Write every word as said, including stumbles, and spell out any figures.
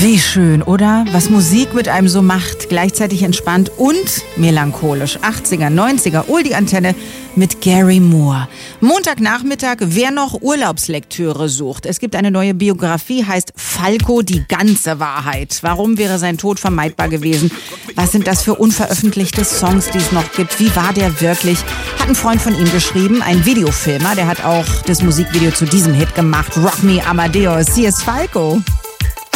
Wie schön, oder? Was Musik mit einem so macht, gleichzeitig entspannt und melancholisch. achtziger, neunziger, Oldie Antenne mit Gary Moore. Montagnachmittag, wer noch Urlaubslektüre sucht. Es gibt eine neue Biografie, heißt Falco, die ganze Wahrheit. Warum wäre sein Tod vermeidbar gewesen? Was sind das für unveröffentlichte Songs, die es noch gibt? Wie war der wirklich? Hat ein Freund von ihm geschrieben, ein Videofilmer, der hat auch das Musikvideo zu diesem Hit gemacht. Rock Me Amadeus, hier ist Falco.